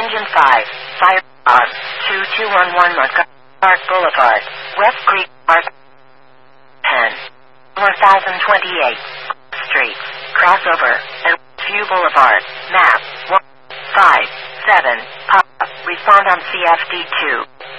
Engine 5, fire on 2211 Montgomery Park Boulevard, West Creek, Mars 10, 1028 Street, crossover, and View Boulevard, map 157, respond on CFD2.